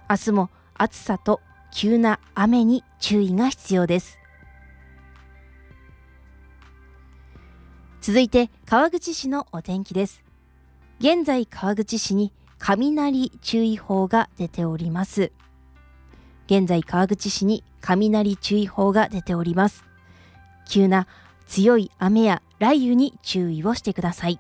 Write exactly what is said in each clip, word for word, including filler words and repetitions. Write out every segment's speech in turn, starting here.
明日も暑さと急な雨に注意が必要です。続いて川口市のお天気です。現在川口市に雷注意報が出ております。現在川口市に雷注意報が出ております。急な強い雨や雷雨に注意をしてください。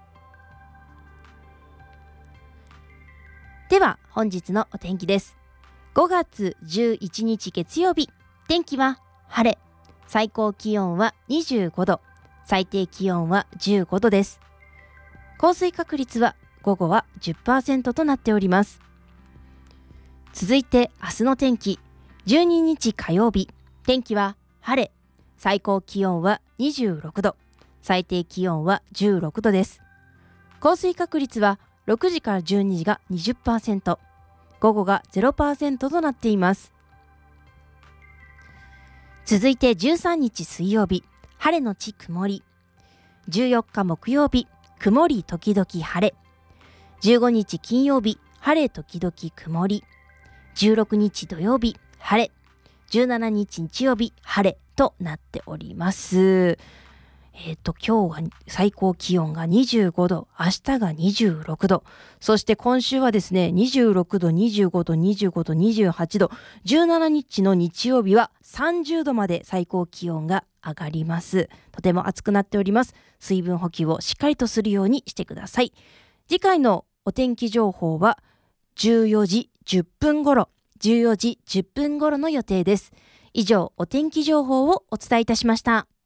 では本日のお天気です。ごがつじゅういちにち月曜日、天気は晴れ、最高気温はにじゅうごど、最低気温はじゅうごどです。降水確率は午後は じゅっパーセント となっております。続いて明日の天気、じゅうににち火曜日、天気は晴れ、最高気温はにじゅうろくど、最低気温はじゅうろくどです。降水確率はろくじからじゅうにじが にじゅっパーセント、午後が ゼロパーセント となっています。続いてじゅうさんにち水曜日、晴れのち曇り。じゅうよっか木曜日、曇り時々晴れ。じゅうごにち金曜日、晴れ時々曇り。じゅうろくにち土曜日、晴れ。じゅうしちにち日曜日、晴れとなっております。えっと、今日は最高気温がにじゅうごど、明日がにじゅうろくど、そして今週はですね、にじゅうろくど、にじゅうごど、にじゅうごど、にじゅうはちど、じゅうしちにちの日曜日はさんじゅうどまで最高気温が上がります。とても暑くなっております。水分補給をしっかりとするようにしてください。次回のお天気情報はじゅうよじじゅっぷん頃、じゅうよじじゅっぷん頃の予定です。以上、お天気情報をお伝えいたしました。